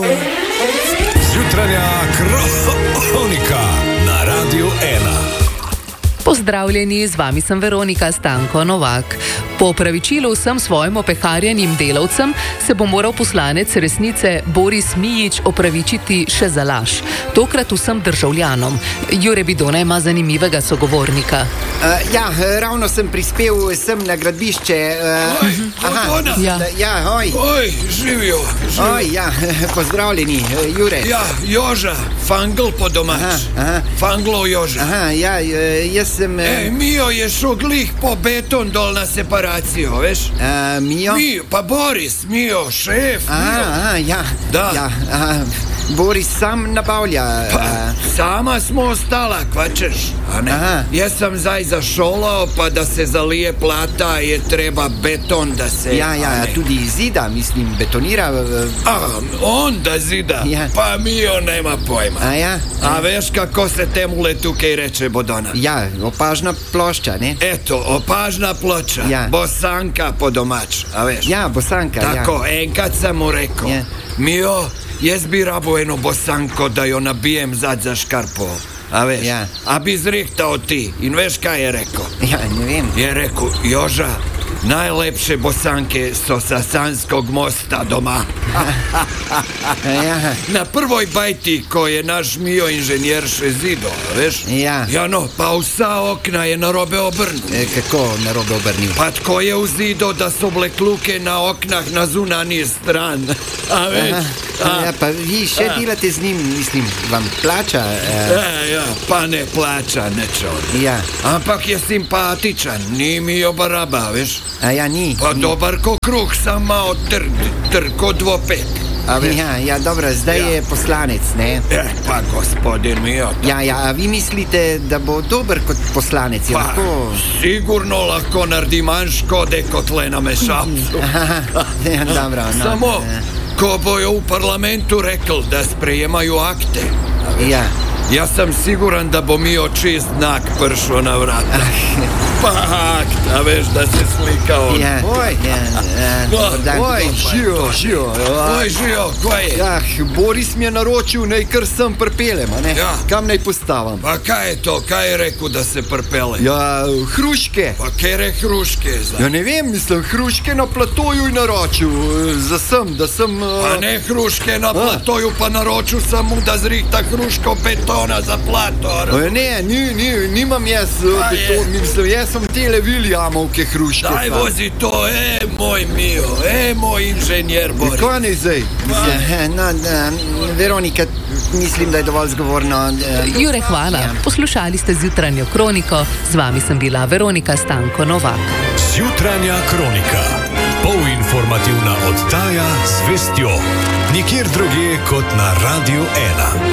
Jutranja kronika na Radiu 1. Pozdravljeni, z vami sem Veronika Stanko Novak. Po opravičilu vsem svojim opeharjenim delavcem se bo moral poslanec Resnice Boris Mijić opravičiti še za laž. Tokrat vsem državljanom. Jure Bidona ima zanimivega sogovornika. Ravno sem prispel sem na gradbišče. Oj, živijo. Pozdravljeni, Jure. Ja, Joža, fangl po domač. Fanglo Joža. Jaz sem... Mijo je šel glih po beton dol na separacijo, veš? Mijo? Mijo, pa Boris, Mijo, šef. Da. Boris sam nabavlja. Sama smo ostala, kvačeš, a ne? Jaz sem zdaj zašolal, pa da se zalije plata, je treba beton, da se... Tudi zida, mislim, betonira. On da zida? Pa Mijo nema pojma. A veš, kako se temule tukaj reče, Bodona? Opažna plošča, ne? Eto, opažna ploča. Bosanka po domač, a veš? Bosanka, Tako, enkrat sem mu rekel. Mijo, jaz bi rabo eno bosanko, da jo nabijem zad za škarpo. A veš? A bi zrihtal ti. In veš, kaj je rekel? Ne vem. Je rekel, Joža, najlepše bosanke so sa Sanskog mosta doma. Na prvoj bajti, ko je naš Mijo inženjer še zido, veš? Pa vsa okna je narobe obrnil. Kako narobe obrnil? Pa tko je vzido, da so bile kluke na oknah na zunanji stran. A veš? Pa vi še delate z njim, mislim, vam plača? Pa ne plača, nečo. Ampak je simpatičan, ni Mijo baraba, veš? Ni. Pa dobar ko kruh, sam malo trko dvopek. Dobro, zdaj je poslanec, ne? Pa gospodin Mijo. A vi mislite, da bo dober kot poslanec? Sigurno lahko naredi manj škode kot le na mešalcu. Dobro. Samo, ko bojo v parlamentu rekli, da sprejemajo akte. Jaz sem siguran, da bo Mijo čist znak prišel na vrata. Pa akt, a veš, da se slika on. Žijo, kaj je? Boris mi je naročil, naj kar sem pripeljem, a ne? Kam naj postavam? Pa kaj je to? Kaj je rekel, da se pripeljem? Hruške. Pa kere hruške? Ne vem, mislim, hruške na platoju je naročil. Da sem... Pa ne hruške na platoju, pa naročil sem mu, da zrihta hruško betona za plato. Ne, nimam jaz beton, mislim, jaz sem tele Viljamovke hruške. Daj vozi to, moj Mijo, moj inženjer Boris. Kaj ne zdaj? Veronika, mislim, da je dovolj zgovorno. Jure, hvala. Poslušali ste Zjutranjo kroniko, z vami sem bila Veronika Stanko Novak. Zjutranja kronika, polinformativna oddaja z vestjo, nikjer drugje kot na Radiu 1.